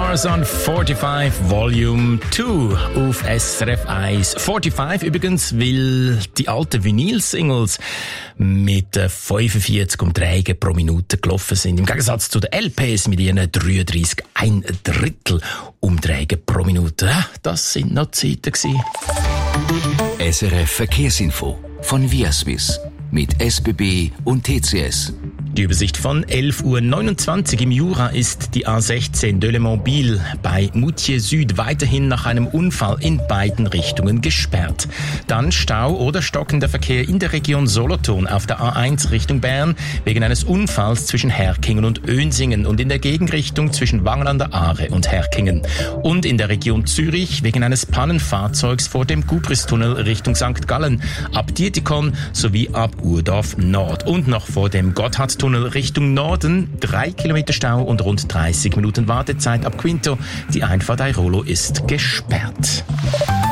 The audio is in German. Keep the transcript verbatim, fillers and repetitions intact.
Stars on forty-five Volume two auf S R F eins. forty-five übrigens, weil die alten Vinyl-Singles mit fünfundvierzig Umdrehungen pro Minute gelaufen sind. Im Gegensatz zu den L Ps mit ihren dreiunddreissig, ein Drittel Umdrehungen pro Minute. Das sind noch Zeiten gewesen. S R F Verkehrsinfo von Viaswiss mit S B B und T C S. Die Übersicht von elf Uhr neunundzwanzig im Jura ist die A sechzehn Delemont-Biel bei Moutier Süd weiterhin nach einem Unfall in beiden Richtungen gesperrt. Dann Stau oder stockender Verkehr in der Region Solothurn auf der A eins Richtung Bern wegen eines Unfalls zwischen Herkingen und Önsingen und in der Gegenrichtung zwischen Wangen an der Aare und Herkingen. Und in der Region Zürich wegen eines Pannenfahrzeugs vor dem Gubristunnel Richtung Sankt Gallen ab Dietikon sowie ab Urdorf Nord und noch vor dem Gotthardtunnel Richtung Norden, drei Kilometer Stau und rund dreißig Minuten Wartezeit ab Quinto. Die Einfahrt Airolo ist gesperrt.